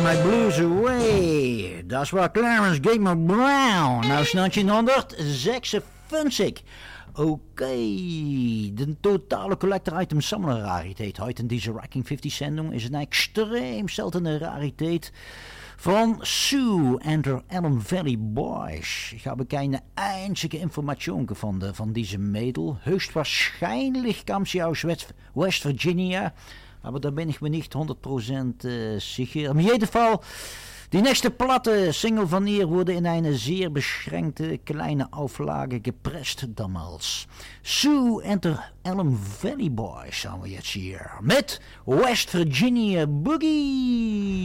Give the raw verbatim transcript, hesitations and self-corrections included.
My Blues Away. Dat was Clarence Gamer Brown. Nou is negentienhonderdzesenvijftig. Oké, okay. De totale collector item samler rariteit. Heute in deze Rocking vijftig zending is een extreem zeltene rariteit van Sue en de Allen Valley Boys. Ik heb keine einzige informatie gevonden van deze Mädel. Höchstwahrscheinlich kam sie aus West Virginia, aber da bin ich mir nicht hundert procent uh, sicher. In jedem Fall, die nächste Platte, Single van ihr, wurde in eine sehr beschränkte kleine Auflage gepresst damals. Sue and the Allen Valley Boys haben wir jetzt hier mit West Virginia Boogie.